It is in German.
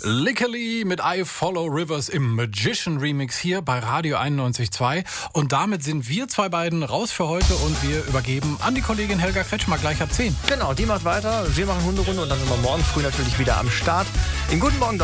Lickerli mit I Follow Rivers im Magician Remix hier bei Radio 91.2. Und damit sind wir zwei beiden raus für heute und wir übergeben an die Kollegin Helga Kretschmer gleich ab 10. Genau, die macht weiter, wir machen Hunderunde und dann sind wir morgen früh natürlich wieder am Start. In Guten Morgen